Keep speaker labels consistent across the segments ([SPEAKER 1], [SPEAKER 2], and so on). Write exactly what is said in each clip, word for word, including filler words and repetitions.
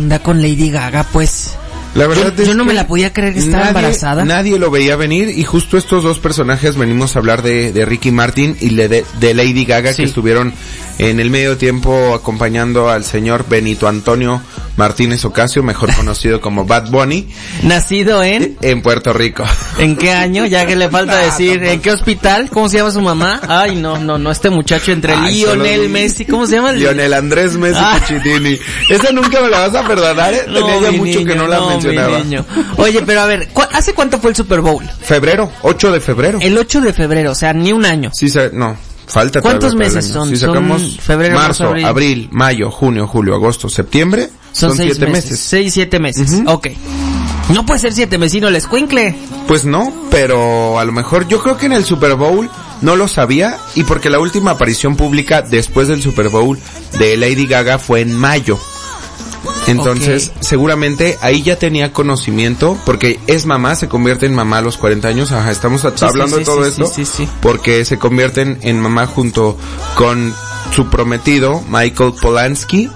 [SPEAKER 1] onda con Lady Gaga, pues?
[SPEAKER 2] La verdad
[SPEAKER 1] yo,
[SPEAKER 2] es
[SPEAKER 1] yo no
[SPEAKER 2] que
[SPEAKER 1] me la podía creer que estaba
[SPEAKER 2] nadie,
[SPEAKER 1] embarazada.
[SPEAKER 2] Nadie lo veía venir y justo estos dos personajes venimos a hablar de, de Ricky Martin y de, de Lady Gaga, sí, que estuvieron en el medio tiempo acompañando al señor Benito Antonio Martínez Ocasio, mejor conocido como Bad Bunny.
[SPEAKER 1] Nacido en...
[SPEAKER 2] En Puerto Rico.
[SPEAKER 1] ¿En qué año? Ya que le falta decir, ¿en qué hospital? ¿Cómo se llama su mamá? Ay, no, no, no, este muchacho entre Ay, Lionel solo... Messi, ¿cómo se llama?
[SPEAKER 2] Lionel Andrés Messi ah. Cuchitini. Esa nunca me la vas a perdonar, ¿eh?
[SPEAKER 1] No,
[SPEAKER 2] Tenía ya mucho
[SPEAKER 1] niño,
[SPEAKER 2] que no la
[SPEAKER 1] no,
[SPEAKER 2] mencionaba.
[SPEAKER 1] Oye, pero a ver, ¿cu- ¿hace cuánto fue el Super Bowl?
[SPEAKER 2] Febrero, ocho de febrero.
[SPEAKER 1] El ocho de febrero, o sea, ni un año.
[SPEAKER 2] Sí, se, no. Falta
[SPEAKER 1] ¿Cuántos meses son?
[SPEAKER 2] Si sacamos
[SPEAKER 1] son febrero,
[SPEAKER 2] marzo,
[SPEAKER 1] abril.
[SPEAKER 2] abril, mayo, junio, julio, agosto, septiembre,
[SPEAKER 1] son,
[SPEAKER 2] son
[SPEAKER 1] seis
[SPEAKER 2] siete
[SPEAKER 1] meses.
[SPEAKER 2] meses.
[SPEAKER 1] Seis, siete meses. Uh-huh. Ok. No puede ser siete mesino el escuincle.
[SPEAKER 2] Pues no, pero a lo mejor yo creo que en el Super Bowl no lo sabía y porque la última aparición pública después del Super Bowl de Lady Gaga fue en mayo. Entonces, okay, seguramente ahí ya tenía conocimiento, porque es mamá, se convierte en mamá a los cuarenta años, ajá, estamos sí, hablando sí, de todo sí, esto, sí, sí, sí. porque se convierten en mamá junto con su prometido, Michael Polanski,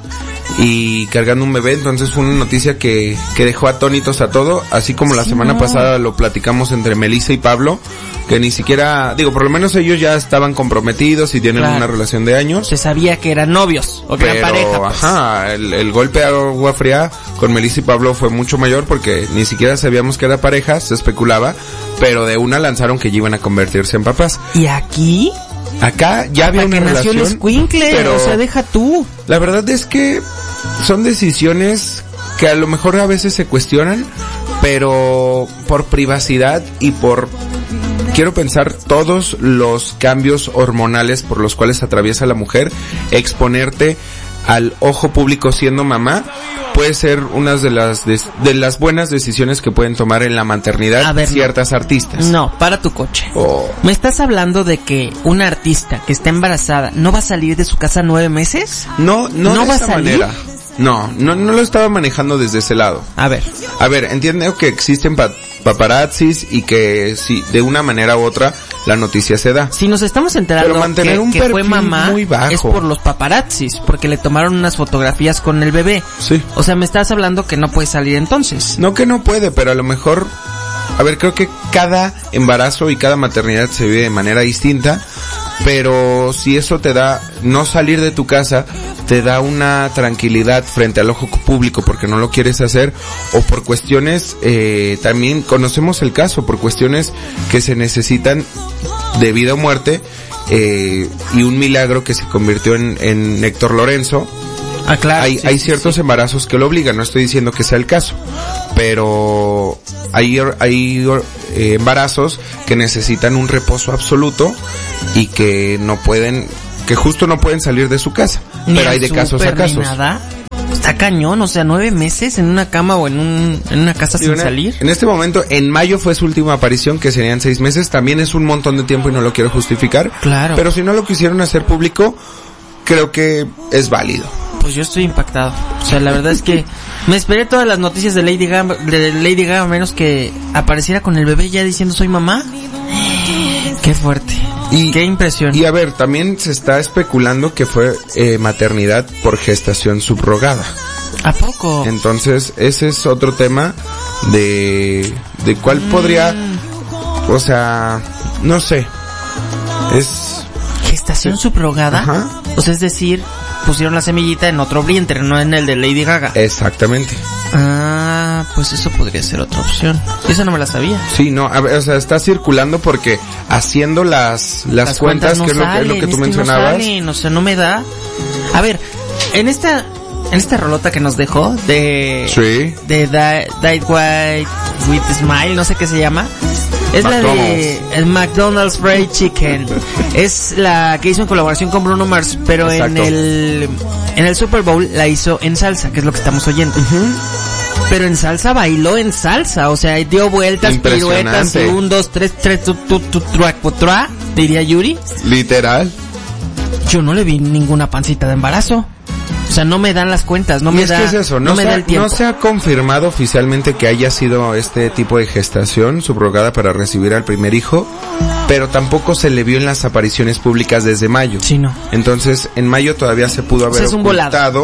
[SPEAKER 2] y cargando un bebé. Entonces fue una noticia que, que dejó atónitos a todo, así como la sí, semana no. pasada lo platicamos entre Melissa y Pablo, que ni siquiera, digo, por lo menos ellos ya estaban comprometidos y tienen claro. una relación de años.
[SPEAKER 1] Se sabía que eran novios, o que
[SPEAKER 2] pero,
[SPEAKER 1] eran pareja. Pues.
[SPEAKER 2] Ajá, el, el golpe a agua fría con Melissa y Pablo fue mucho mayor porque ni siquiera sabíamos que era pareja, se especulaba, pero de una lanzaron que ya iban a convertirse en papás.
[SPEAKER 1] ¿Y aquí?
[SPEAKER 2] Acá ya había una relación,
[SPEAKER 1] nació el escuincle, pero o sea, deja tú.
[SPEAKER 2] La verdad es que son decisiones que a lo mejor a veces se cuestionan, pero por privacidad y por, quiero pensar, todos los cambios hormonales por los cuales atraviesa la mujer, exponerte al ojo público siendo mamá puede ser una de las de, de las buenas decisiones que pueden tomar en la maternidad ver, ciertas no. artistas.
[SPEAKER 1] No, para tu coche. Oh. ¿Me estás hablando de que una artista que está embarazada no va a salir de su casa nueve meses?
[SPEAKER 2] No, no,
[SPEAKER 1] ¿No
[SPEAKER 2] de
[SPEAKER 1] va
[SPEAKER 2] esa
[SPEAKER 1] a salir?
[SPEAKER 2] manera. No, no, no lo estaba manejando desde ese lado.
[SPEAKER 1] A ver.
[SPEAKER 2] A ver, entiendo que existen pa- paparazzis y que si de una manera u otra la noticia se da.
[SPEAKER 1] Si nos estamos enterando
[SPEAKER 2] Pero mantener
[SPEAKER 1] que,
[SPEAKER 2] un
[SPEAKER 1] que fue mamá
[SPEAKER 2] muy bajo.
[SPEAKER 1] es por los paparazzis, porque le tomaron unas fotografías con el bebé.
[SPEAKER 2] Sí.
[SPEAKER 1] O sea, me estás hablando que no puede salir entonces.
[SPEAKER 2] No que no puede, pero a lo mejor, a ver, creo que cada embarazo y cada maternidad se vive de manera distinta. Pero si eso te da, no salir de tu casa, te da una tranquilidad frente al ojo público porque no lo quieres hacer, o por cuestiones, eh, también conocemos el caso, por cuestiones que se necesitan de vida o muerte, eh, y un milagro que se convirtió en, en Héctor Lorenzo.
[SPEAKER 1] Ah, claro.
[SPEAKER 2] Hay,
[SPEAKER 1] sí,
[SPEAKER 2] hay
[SPEAKER 1] sí,
[SPEAKER 2] ciertos
[SPEAKER 1] sí.
[SPEAKER 2] embarazos que lo obligan, no estoy diciendo que sea el caso, pero hay, hay eh, embarazos que necesitan un reposo absoluto y que no pueden, que justo no pueden salir de su casa,
[SPEAKER 1] ni
[SPEAKER 2] pero hay de casos a casos.
[SPEAKER 1] Nada. Está cañón, o sea, nueve meses en una cama o en un en una casa sin
[SPEAKER 2] una,
[SPEAKER 1] salir.
[SPEAKER 2] En este momento, en mayo fue su última aparición, que serían seis meses, también es un montón de tiempo y no lo quiero justificar.
[SPEAKER 1] Claro.
[SPEAKER 2] Pero si no lo quisieron hacer público, creo que es válido.
[SPEAKER 1] Pues yo estoy impactado. O sea, la verdad es que me esperé todas las noticias de Lady Gaga, de Lady Gaga, menos que apareciera con el bebé ya diciendo soy mamá. Qué fuerte. Y, qué impresión.
[SPEAKER 2] Y a ver, también se está especulando que fue eh, maternidad por gestación subrogada.
[SPEAKER 1] ¿A poco?
[SPEAKER 2] Entonces, ese es otro tema de, de cuál mm. podría, o sea, no sé. Es...
[SPEAKER 1] ¿Gestación
[SPEAKER 2] es,
[SPEAKER 1] subrogada?
[SPEAKER 2] Ajá.
[SPEAKER 1] O sea, es decir, pusieron la semillita en otro vientre, no en el de Lady Gaga.
[SPEAKER 2] Exactamente.
[SPEAKER 1] Ah, pues eso podría ser otra opción. Esa no me la sabía.
[SPEAKER 2] Sí, no, a ver, o sea, está circulando porque haciendo las las, las cuentas, cuentas no que, es lo que es lo que tú
[SPEAKER 1] es
[SPEAKER 2] mencionabas.
[SPEAKER 1] Que no salen, o sea, no me da. A ver, en esta en esta rolota que nos dejó de
[SPEAKER 2] sí.
[SPEAKER 1] de Died White with Smile, no sé qué se llama. Es McDonald's. La de el McDonald's Fried Chicken. Es la que hizo en colaboración con Bruno Mars, pero Exacto. en el en el Super Bowl la hizo en salsa, que es lo que estamos oyendo. Uh-huh. Pero en salsa bailó en salsa, o sea, dio vueltas, piruetas, un, dos, tres, tres, tu, tu, tu, trua, trua, diría Yuri.
[SPEAKER 2] Literal.
[SPEAKER 1] Yo no le vi ninguna pancita de embarazo. O sea, no me dan las cuentas, no
[SPEAKER 2] y
[SPEAKER 1] me
[SPEAKER 2] es
[SPEAKER 1] da,
[SPEAKER 2] que es eso, no,
[SPEAKER 1] no me
[SPEAKER 2] se,
[SPEAKER 1] da el tiempo.
[SPEAKER 2] No se ha confirmado oficialmente que haya sido este tipo de gestación subrogada para recibir al primer hijo, pero tampoco se le vio en las apariciones públicas desde mayo.
[SPEAKER 1] Sí, no.
[SPEAKER 2] Entonces, en mayo todavía se pudo haber
[SPEAKER 1] o sea, es un
[SPEAKER 2] ocultado
[SPEAKER 1] volado.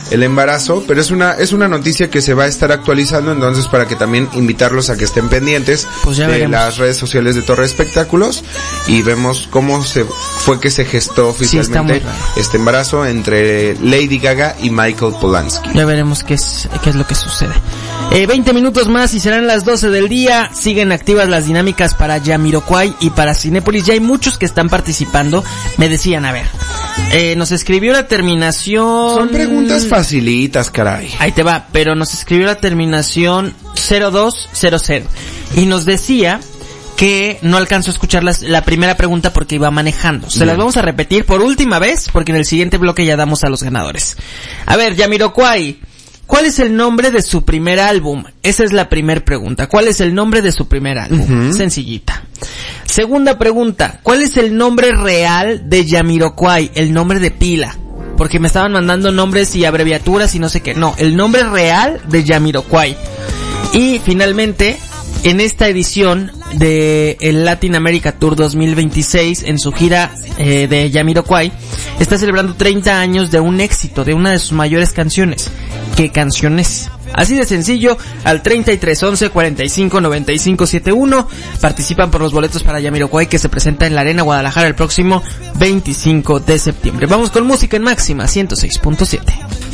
[SPEAKER 2] el embarazo, pero es una es una noticia que se va a estar actualizando, entonces para que también invitarlos a que estén pendientes
[SPEAKER 1] pues ya
[SPEAKER 2] de
[SPEAKER 1] veremos.
[SPEAKER 2] Las redes sociales de Torre Espectáculos y vemos cómo se fue que se gestó oficialmente
[SPEAKER 1] sí,
[SPEAKER 2] este embarazo entre Lady Gaga y Michael Polanski.
[SPEAKER 1] Ya veremos qué es qué es lo que sucede. Eh, veinte minutos más y serán las doce del día. Siguen activas las dinámicas para Jamiroquai y para Cinépolis. Ya hay muchos que están participando. Me decían, a ver, eh, nos escribió la terminación...
[SPEAKER 2] Son preguntas facilitas, caray.
[SPEAKER 1] Ahí te va, pero nos escribió la terminación cero dos cero cero. Y nos decía que no alcanzó a escuchar las, la primera pregunta porque iba manejando. Se Bien. Las vamos a repetir por última vez porque en el siguiente bloque ya damos a los ganadores. A ver, Jamiroquai, ¿cuál es el nombre de su primer álbum? Esa es la primera pregunta. ¿Cuál es el nombre de su primer álbum? Uh-huh. Sencillita. Segunda pregunta, ¿cuál es el nombre real de Jamiroquai? El nombre de pila. Porque me estaban mandando nombres y abreviaturas y no sé qué. No, el nombre real de Jamiroquai. Y finalmente, en esta edición de el Latin America Tour dos mil veintiséis, en su gira eh, de Jamiroquai, está celebrando treinta años de un éxito, de una de sus mayores canciones. ¿Qué canción es? Así de sencillo, al treinta y tres once cuarenta y cinco noventa y cinco setenta y uno participan por los boletos para Jamiroquai que se presenta en la Arena Guadalajara el próximo veinticinco de septiembre. Vamos con música en Máxima ciento seis punto siete.